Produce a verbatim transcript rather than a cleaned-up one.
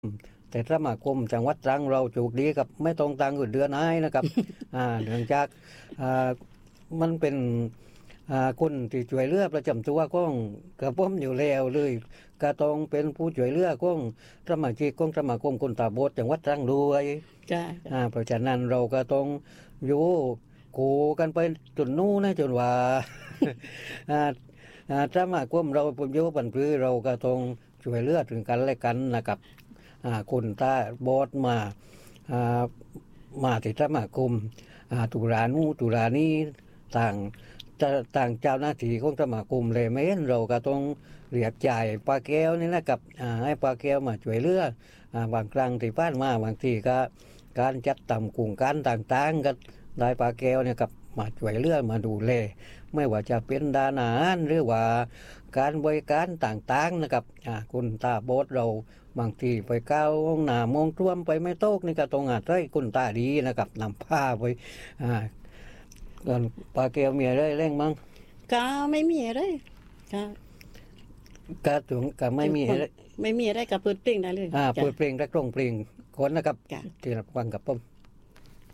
แต่สมาคมจังหวัดตรังเราโชคดีกับไม่ต้องตังค์อื่นเดือนให้นะครับ อ่าเนื่องจากอ่ามันเป็นอ่าคนที่ช่วยเหลือประจำตัวของกระผมอยู่แล้วเลยก็ต้องเป็นผู้ช่วยเหลือของสมาชิกของสมาคมคนตาบอดจังหวัดตรังด้วยจ้าอ่าเพราะฉะนั้นเราก็ต้องอยู่กูกันไปจนนู้นนะจนว่า อ่าอ่าสมาคมเราผมโยบันพือเราก็ต้องช่วยเหลือถึงกันและกันนะครับ อ่าคนตาบอดมาอ่ามาติดสมาคมอ่าตุลานู้ตุลานี้ต่างจะต่างเจ้าหน้าที่ของสมาคมเลยไม่เห็นเราก็ต้องเรียกจ่ายปลาแก้วนี่นะครับอ่าให้ปลาแก้วมาช่วยเหลืออ่าบางครั้งที่ผ่านมาบางทีก็การจัดทำโครงการต่างๆก็ได้ปลาแก้วเนี่ยกับมาช่วยเหลือมาดูแลไม่ว่าจะเป็นด้านอาหารหรือว่าการบริการต่างๆนะครับอ่าคนตาบอดเรา บางทีไปก้าวห้องน้ำมองท่วมไปไม่โต๊กนี่ก็ตรงอาจได้คุณตาดีนะครับนำผ้าไปอ่าก่อนปลาเกลียวเมียได้เร่งมั้งก็ไม่มีอะไรก็กระถึงก็ไม่มีอะไรไม่มีอะไรกับเปิดเพลงได้เลยอ่าจ้ะเปิดเพลงรักร้องเพลงคนนะครับจ้ะที่รับฟังกับผม